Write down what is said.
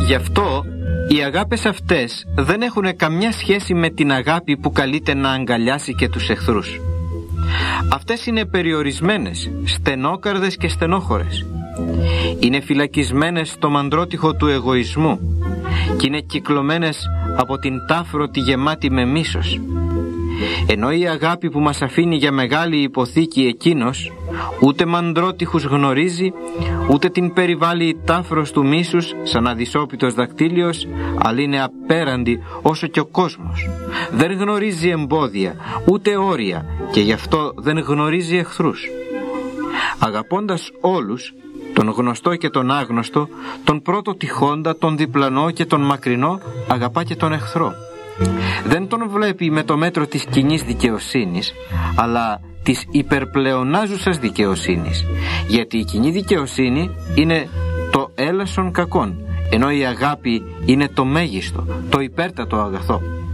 Γι' αυτό οι αγάπες αυτές δεν έχουν καμιά σχέση με την αγάπη που καλείται να αγκαλιάσει και τους εχθρούς. Αυτές είναι περιορισμένες, στενόκαρδες και στενόχωρες. Είναι φυλακισμένες στο μαντρότυχο του εγωισμού και είναι κυκλωμένες από την τάφρο τη γεμάτη με μίσος. Ενώ η αγάπη που μας αφήνει για μεγάλη υποθήκη εκείνος ούτε μαντρότυχους γνωρίζει, ούτε την περιβάλλει η τάφρος του μίσους σαν αδυσόπιτος δακτύλιος, αλλά είναι απέραντη όσο και ο κόσμος. Δεν γνωρίζει εμπόδια ούτε όρια και γι' αυτό δεν γνωρίζει εχθρούς. Αγαπώντας όλους, τον γνωστό και τον άγνωστο, τον πρώτο τυχόντα, τον διπλανό και τον μακρινό, αγαπά και τον εχθρό. Δεν τον βλέπει με το μέτρο της κοινής δικαιοσύνης, αλλά της υπερπλεονάζουσας δικαιοσύνης, γιατί η κοινή δικαιοσύνη είναι το έλασον κακόν, ενώ η αγάπη είναι το μέγιστο, το υπέρτατο αγαθό.